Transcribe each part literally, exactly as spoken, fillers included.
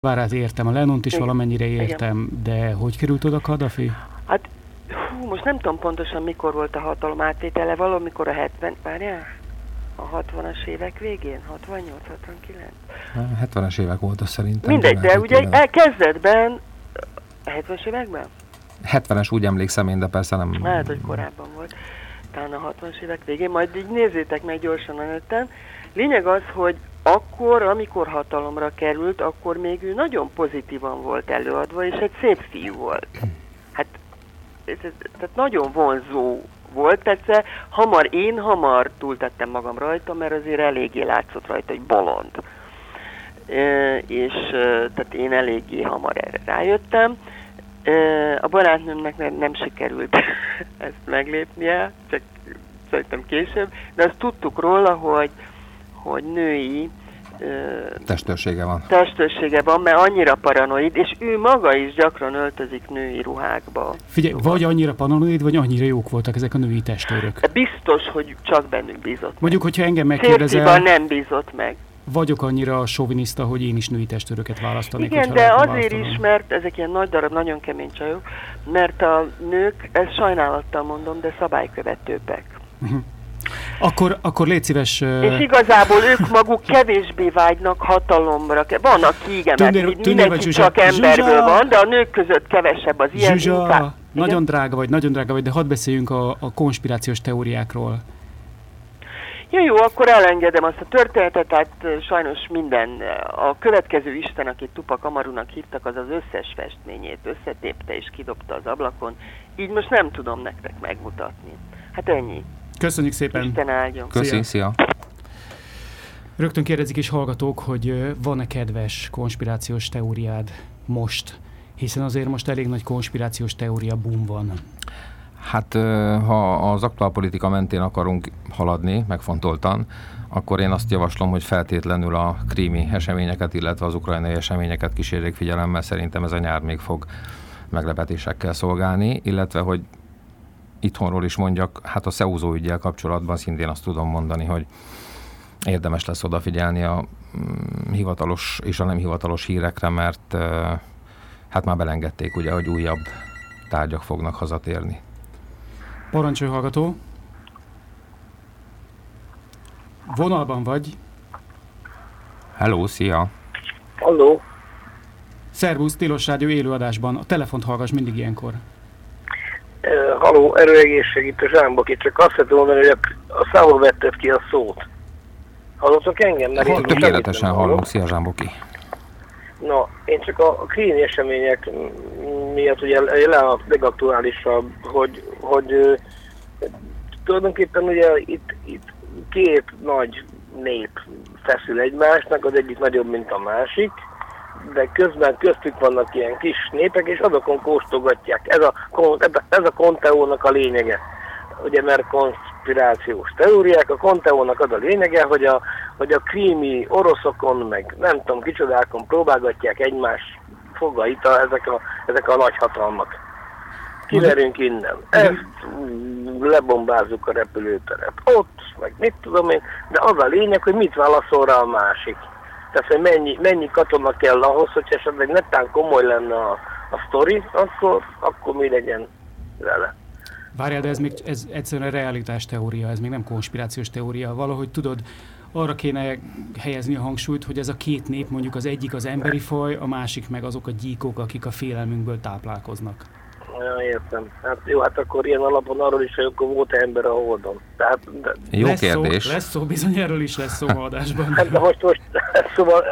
Várát értem, a Lennont is igen. valamennyire értem, igen. De hogy került oda Kadhafi? Hát, hú, most nem tudom pontosan mikor volt a hatalom átvétele, valamikor a hetven, várjál, a hatvanas évek végén, hatvannyolc hatvankilenc. A hetvenes évek volt az szerintem. Mindegy, de ugye elkezdetben, a hetvenes években? hetvenes úgy emlékszem én, de persze nem... Lehet, hogy korábban volt, talán a hatvanas évek végén, majd így nézzétek meg gyorsan a neten. Lényeg az, hogy akkor, amikor hatalomra került, akkor még ő nagyon pozitívan volt előadva, és egy szép fiú volt. Hát, ez, ez, tehát nagyon vonzó volt, persze hamar, én hamar túltettem magam rajta, mert azért eléggé látszott rajta, hogy bolond. E, és tehát én eléggé hamar erre rájöttem. E, a barátnőmnek nem, nem sikerült ezt meglépnie, csak szerintem később, de azt tudtuk róla, hogy hogy női uh, testőrsége van. Testőrsége van, mert annyira paranoid, és ő maga is gyakran öltözik női ruhákba. Figyelj, Jóval. Vagy annyira paranoid, vagy annyira jók voltak ezek a női testőrök. Biztos, hogy csak bennük bízott. Mondjuk, hogyha engem megkérdezel... Férfiban nem bízott meg. Vagyok annyira soviniszta, hogy én is női testőröket választanék. Igen, de azért is, mert ezek ilyen nagy darab, nagyon kemény csajok, mert a nők, ezt sajnálattal mondom, de szabálykövetőbbek. Uh-huh. Akkor, akkor légy szíves... Uh... És igazából ők maguk kevésbé vágynak hatalomra. Van, aki igen, Tündér, mert tündér mindenki csak emberből Zsuzsa! Van, de a nők között kevesebb az ilyen. Zsuzsa, inkább. nagyon drága vagy, nagyon drága vagy, de hadd beszéljünk a, a konspirációs teóriákról. Ja, jó, akkor elengedem azt a történetet, tehát sajnos minden, a következő isten, akit Tupac Amarunak hívtak, az az összes festményét összetépte és kidobta az ablakon. Így most nem tudom nektek megmutatni. Hát ennyi. Köszönjük szépen. Isten áldjon. Köszi, szia. Rögtön kérdezik is hallgatók, hogy van-e kedves konspirációs teóriád most? Hiszen azért most elég nagy konspirációs teória boom van. Hát ha az aktuálpolitika mentén akarunk haladni, megfontoltan, akkor én azt javaslom, hogy feltétlenül a krími eseményeket, illetve az ukrajnai eseményeket kísérjék figyelemmel. Szerintem ez a nyár még fog meglepetésekkel szolgálni, illetve hogy itthonról is mondjak, hát a Szeúzó üggyel kapcsolatban szintén azt tudom mondani, hogy érdemes lesz odafigyelni a mm, hivatalos és a nem hivatalos hírekre, mert uh, hát már belengedték ugye, hogy újabb tárgyak fognak hazatérni. Parancsolj, hallgató! Vonalban vagy? Hello, szia! Halló! Szervusz, Tilos Rádió élőadásban. A telefont hallgass mindig ilyenkor. Uh, halló, erőegészség, itt a Zsámboki, csak azt szeretném mondani, hogy a, a számon vetted ki a szót. Hallottok engem? Hall, tökéletesen hallom, szia Zsámboki. Na, én csak a, a krími események miatt ugye jelen a legaktuálisabb, hogy, hogy uh, tulajdonképpen ugye itt, itt két nagy nép feszül egymásnak, az egyik nagyobb, mint a másik, de közben köztük vannak ilyen kis népek, és azokon kóstogatják. Ez a, ez a Conteónak a lényege. Ugye, mert konspirációs teóriák, a Conteónak az a lényege, hogy a, hogy a krími oroszokon, meg nem tudom, kicsodákon próbálgatják egymás fogait a, ezek, a, ezek a nagyhatalmak. Kiverünk innen. Ezt lebombázzuk a repülőteret. Ott, meg mit tudom én, de az a lényeg, hogy mit válaszol rá a másik. Tehát, hogy mennyi, mennyi katona kell ahhoz, hogy esetleg netán komoly lenne a, a sztori, akkor, akkor mi legyen vele. Várjál, de ez még ez egyszerűen realitás teória, ez még nem konspirációs teória. Valahogy tudod, arra kéne helyezni a hangsúlyt, hogy ez a két nép, mondjuk az egyik az emberi faj, a másik meg azok a gyíkok, akik a félelmünkből táplálkoznak. Ja, értem. Hát jó, hát akkor ilyen alapon arról is, hogy akkor volt ember a Holdon. Tehát, de... Jó lesz kérdés. Szó, lesz szó, bizony erről is lesz szó ma adásban. Hát de most, most, szóval...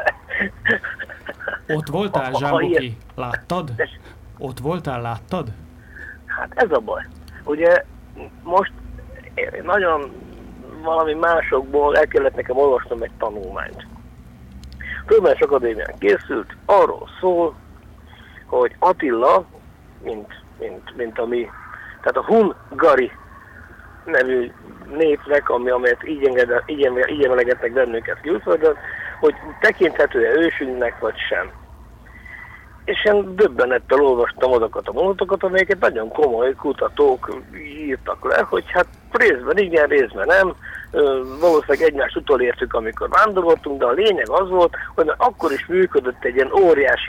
Ott voltál, Zsámboki? Láttad? Ott voltál, láttad? Hát ez a baj. Ugye most én nagyon valami másokból el kellett nekem olvasnom egy tanulmányt. Tudományos Akadémián készült, arról szól, hogy Attila, mint, mint, mint a mi, tehát a Hungari nevű népnek, ami, amelyet így, enged, így, így emelegetnek bennünket külföldön, hogy tekinthető-e ősünknek vagy sem. És én döbbenettel olvastam azokat a mondatokat, amelyeket nagyon komoly kutatók írtak le, hogy hát részben igen, részben nem, valószínűleg egymást utolértük, amikor vándoroltunk, de a lényeg az volt, hogy akkor is működött egy ilyen óriási